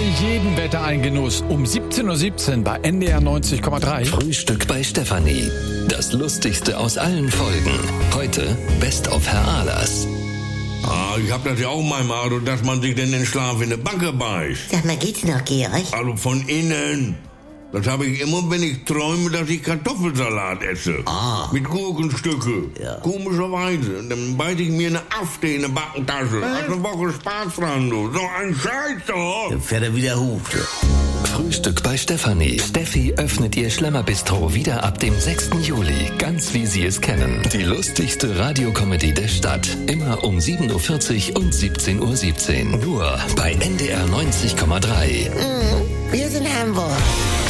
jedem Wetter ein Genuss. Um 17:17 Uhr bei NDR 90,3. Frühstück bei Stefanie. Das Lustigste aus allen Folgen. Heute Best of Herr Ahlers. Ich hab das ja auch manchmal, also, dass man sich denn den Schlaf in die Backe beißt. Sag mal, geht's noch, Georg? Also von innen. Das habe ich immer, wenn ich träume, dass ich Kartoffelsalat esse. Mit Gurkenstücke. Ja. Komischerweise. Und dann beiße ich mir eine Afte in eine Backentasche. Hast eine Woche Spaß dran, du. So ein Scheiß doch. Dann fährt er wieder hoch. Frühstück bei Stefanie. Steffi öffnet ihr Schlemmerbistro wieder ab dem 6. Juli. Ganz wie Sie es kennen. Die lustigste Radiokomödie der Stadt. Immer um 7:40 Uhr und 17:17 Uhr. Nur bei NDR 90,3. Wir sind Hamburg.